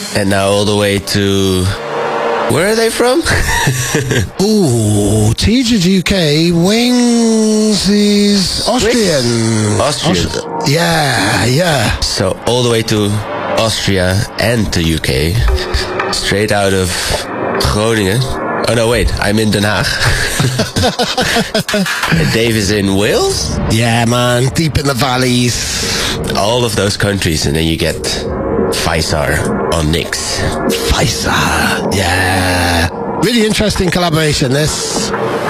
And now all the way to... Where are they from? Ooh, Teachers UK, Wings is Austrian. Austrian. Yeah. So all the way to Austria and to UK. Straight out of Groningen. Oh no, wait, I'm in Den Haag. And Dave is in Wales? Yeah, man, deep in the valleys. All of those countries, and then you get Faisar on Nix. Faisar, yeah. Really interesting collaboration, this.